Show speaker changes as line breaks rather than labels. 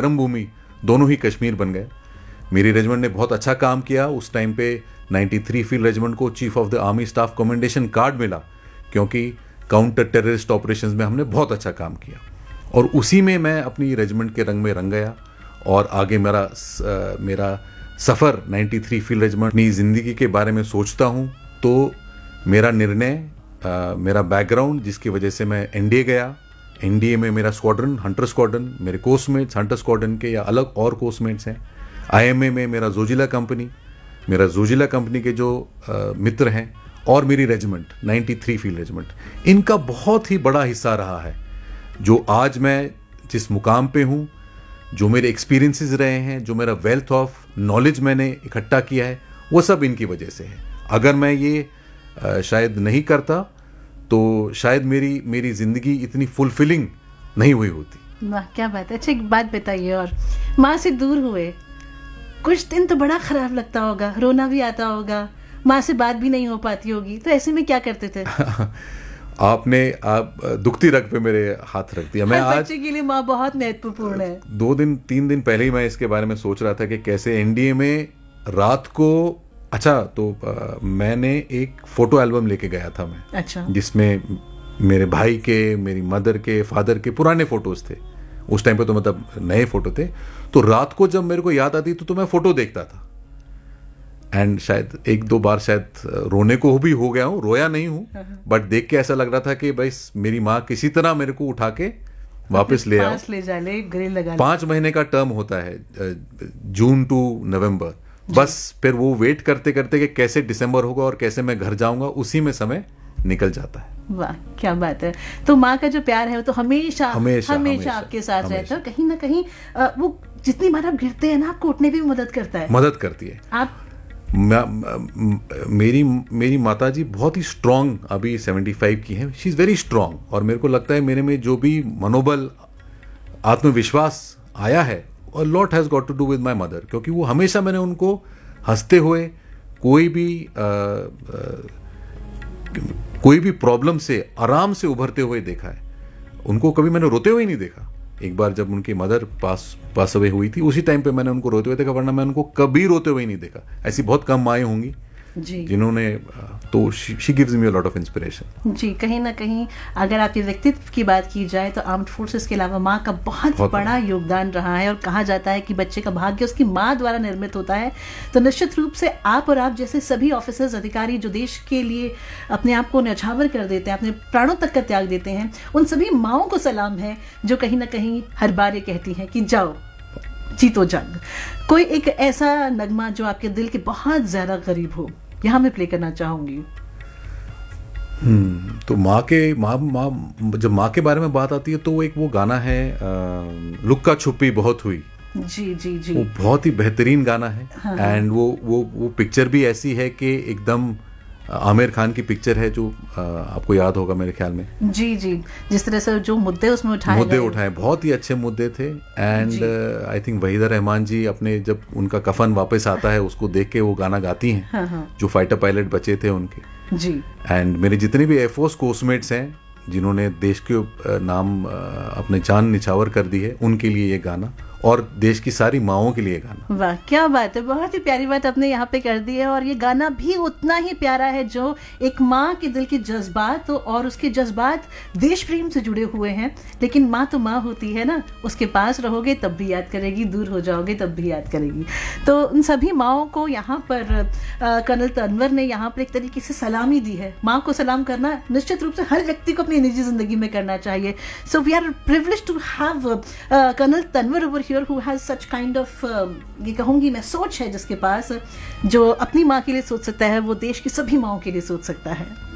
कर्म भूमि दोनों ही कश्मीर बन गए। मेरी रेजिमेंट ने बहुत अच्छा काम किया। उस टाइम पे 93 फील्ड रेजिमेंट को chief of the army staff commendation card मिला, क्योंकि काउंटर टेररिस्ट ऑपरेशंस में हमने बहुत अच्छा काम किया। और उसी में मैं अपनी रेजिमेंट के रंग में रंग गया और आगे मेरा सफ़र 93 फील्ड रेजिमेंट। अपनी ज़िंदगी के बारे में सोचता हूँ तो मेरा निर्णय, मेरा बैकग्राउंड जिसकी वजह से मैं एनडीए गया, एनडीए में मेरा स्क्वाड्रन, हंटर स्क्वाड्रन, मेरे कोर्समेट्स हंटर स्क्वाड्रन के या अलग और कोर्समेट्स हैं। आईएमए में मेरा जोजिला कंपनी के जो मित्र हैं, और मेरी रेजिमेंट 93 फील्ड रेजिमेंट, इनका बहुत ही बड़ा हिस्सा रहा है जो आज मैं जिस मुकाम पे हूँ, जो मेरे एक्सपीरियंसेस रहे हैं, जो मेरा वेल्थ ऑफ नॉलेज मैंने इकट्ठा किया है, वो सब इनकी वजह से है। अगर मैं ये शायद नहीं करता तो शायद मेरी ज़िंदगी इतनी फुलफिलिंग नहीं हुई होती।
वाह, क्या बात है। अच्छा, एक बात बताइए, और माँ से दूर हुए कुछ दिन तो बड़ा खराब लगता होगा, रोना भी आता होगा, माँ से बात भी नहीं हो पाती होगी, तो ऐसे में क्या करते थे?
आप दुखती रग पे मेरे हाथ रख दिया। मैं आज
बच्चे के लिए माँ बहुत महत्वपूर्ण है।
2-3 दिन पहले ही मैं इसके बारे में सोच रहा था कि कैसे एनडीए में रात को, अच्छा तो मैंने एक फोटो एल्बम लेके गया था मैं।
अच्छा।
जिसमें मेरे भाई के, मेरी मदर के, फादर के पुराने फोटोज थे। उस टाइम पे तो मतलब नए फोटो थे। तो रात को जब मेरे को याद आती तो मैं फोटो देखता था, एंड शायद 1-2 बार शायद रोने को भी हो गया हूँ, रोया नहीं हूँ, बट देख के ऐसा लग रहा था कि भाई मेरी माँ किसी तरह मेरे को उठा के वापस ले आओ। 5 महीने का टर्म होता है, जून टू नवंबर। बस फिर वो वेट करते करते कि कैसे दिसंबर होगा और कैसे मैं घर जाऊंगा, उसी में समय निकल जाता है।
वाह, क्या बात है। तो माँ का जो प्यार है वो तो हमेशा आपके साथ रहता है। कहीं ना कहीं वो जितनी बार आप गिरते हैं ना, आपको उठने भी मदद करती है। आप
मेरी माता जी बहुत ही स्ट्रांग, अभी 75 की हैं, शी इज़ वेरी स्ट्रांग। और मेरे को लगता है मेरे में जो भी मनोबल, आत्मविश्वास आया है, और lot has got to do with my mother, क्योंकि वो हमेशा मैंने उनको हंसते हुए कोई भी प्रॉब्लम से आराम से उभरते हुए देखा है। उनको कभी मैंने रोते हुए नहीं देखा। एक बार जब उनकी मदर पास अवे हुई थी, उसी टाइम पे मैंने उनको रोते हुए देखा, वरना मैं उनको कभी रोते हुए नहीं देखा। ऐसी बहुत कम माएँ होंगी जिन्होंने, तो she gives me a lot of inspiration.
जी, कहीं ना कहीं अगर आपके व्यक्तित्व की बात की जाए तो आर्म्ड फोर्सेस के अलावा माँ का बहुत बड़ा योगदान रहा है। और कहा जाता है कि बच्चे का भाग्य उसकी माँ द्वारा निर्मित होता है। तो निश्चित रूप से आप और आप जैसे सभी ऑफिसर्स, अधिकारी जो देश के लिए अपने आप को न्यौछावर कर देते हैं, अपने प्राणों तक का त्याग देते हैं, उन सभी माँओं को सलाम है जो कहीं ना कहीं हर बार ये कहती हैं कि जाओ जीतो जंग। कोई एक ऐसा नगमा जो आपके दिल के बहुत ज्यादा करीब हो, यहाँ मैं प्ले करना चाहूंगी।
तो जब माँ के बारे में बात आती है तो वो गाना है लुक्का छुपी बहुत हुई।
जी।
वो बहुत ही बेहतरीन गाना है। हाँ। एंड वो पिक्चर भी ऐसी है कि एकदम आमिर खान की पिक्चर है, जो आपको याद होगा मेरे ख्याल में।
जी, जिस तरह से जो मुद्दे उसमें उठाए बहुत
ही अच्छे मुद्दे थे। And I think Waheeda Rehman जी अपने, जब उनका कफन वापस आता है, उसको देख के वो गाना गाती हैं।
हाँ।
जो फाइटर पायलट बचे थे उनके।
जी।
एंड मेरे जितने भी एयरफोर्स कोर्समेट्स हैं जिन्होंने देश के नाम अपने जान निछावर कर दी है, उनके लिए ये गाना, और देश की सारी माँओं के लिए गाना।
वाह, क्या बात है। बहुत ही प्यारी बात आपने यहाँ पे कर दी है। और ये गाना भी उतना ही प्यारा है जो एक माँ के दिल के जज्बात और उसके जज्बात देश प्रेम से जुड़े हुए हैं। लेकिन माँ तो माँ होती है ना, उसके पास रहोगे तब भी याद करेगी, दूर हो जाओगे तब भी याद करेगी। तो उन सभी माँओं को यहाँ पर कर्नल तनवर ने यहाँ पर एक तरीके से सलामी दी है। माँ को सलाम करना निश्चित रूप से हर व्यक्ति को अपनी निजी जिंदगी में करना चाहिए। So we are privileged to have colonel Tanwar over here who has such kind of ये कहूँगी मैं सोच है, जिसके पास जो अपनी माँ के लिए सोच सकता है वो देश की सभी माँओं के लिए सोच सकता है।